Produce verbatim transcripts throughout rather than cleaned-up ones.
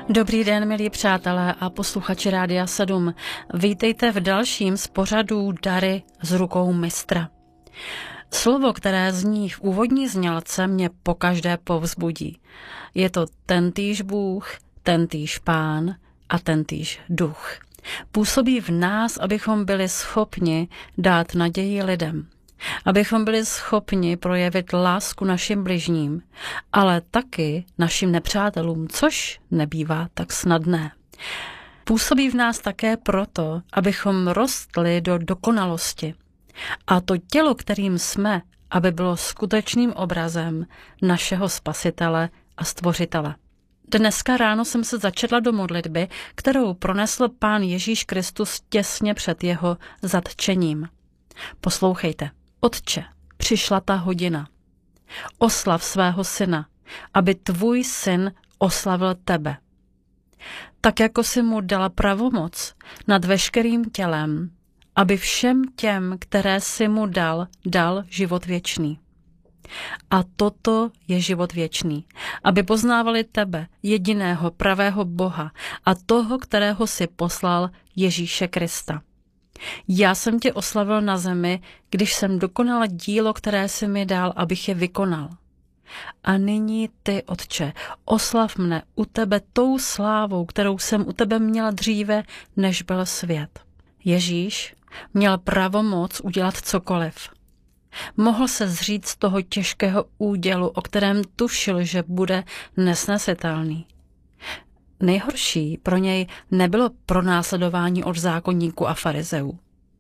Dobrý den, milí přátelé a posluchači Rádia sedm. Vítejte v dalším z pořadů Dary z rukou mistra. Slovo, které zní v úvodní znělce, mě pokaždé povzbudí. Je to tentýž Bůh, tentýž Pán a tentýž Duch. Působí v nás, abychom byli schopni dát naději lidem. Abychom byli schopni projevit lásku našim bližním, ale taky našim nepřátelům, což nebývá tak snadné. Působí v nás také proto, abychom rostli do dokonalosti. A to tělo, kterým jsme, aby bylo skutečným obrazem našeho Spasitele a Stvořitele. Dneska ráno jsem se začetla do modlitby, kterou pronesl Pán Ježíš Kristus těsně před jeho zatčením. Poslouchejte. Otče, přišla ta hodina. Oslav svého syna, aby tvůj syn oslavil tebe. Tak jako jsi mu dala pravomoc nad veškerým tělem, aby všem těm, které jsi mu dal, dal život věčný. A toto je život věčný, aby poznávali tebe, jediného pravého Boha a toho, kterého jsi poslal, Ježíše Krista. Já jsem tě oslavil na zemi, když jsem dokonal dílo, které jsi mi dal, abych je vykonal. A nyní ty, Otče, oslav mne u tebe tou slávou, kterou jsem u tebe měla dříve, než byl svět. Ježíš měl pravomoc udělat cokoliv. Mohl se zříct toho těžkého údělu, o kterém tušil, že bude nesnesitelný. Nejhorší pro něj nebylo pronásledování od zákonníků a farizeů.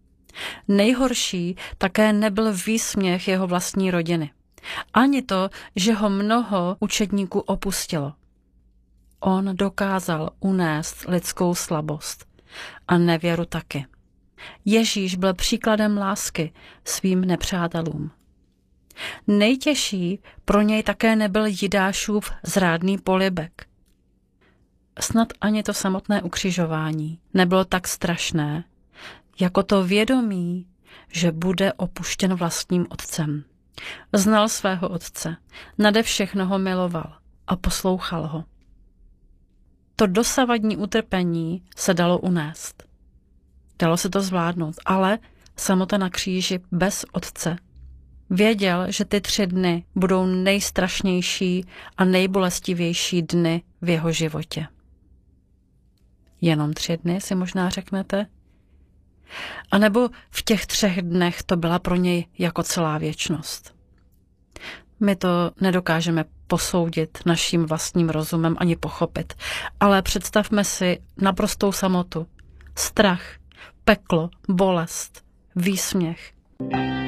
Nejhorší také nebyl výsměch jeho vlastní rodiny. Ani to, že ho mnoho učedníků opustilo. On dokázal unést lidskou slabost a nevěru taky. Ježíš byl příkladem lásky svým nepřátelům. Nejtěžší pro něj také nebyl Jidášův zrádný polibek. Snad ani to samotné ukřižování nebylo tak strašné, jako to vědomí, že bude opuštěn vlastním otcem. Znal svého otce, nade všechno ho miloval a poslouchal ho. To dosavadní utrpení se dalo unést. Dalo se to zvládnout, ale samota na kříži bez otce. Věděl, že ty tři dny budou nejstrašnější a nejbolestivější dny v jeho životě. Jenom tři dny, si možná řeknete? A nebo v těch třech dnech to byla pro něj jako celá věčnost. My to nedokážeme posoudit naším vlastním rozumem ani pochopit, ale představme si naprostou samotu, strach, peklo, bolest, výsměch.